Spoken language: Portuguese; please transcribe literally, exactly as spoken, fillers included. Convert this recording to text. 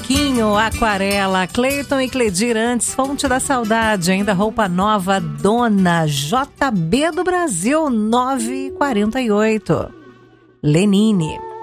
Branquinho, Aquarela, Cleiton e Cledir antes, Fonte da Saudade, ainda roupa nova, Dona, J B do Brasil, nove e quarenta e oito. Lenine.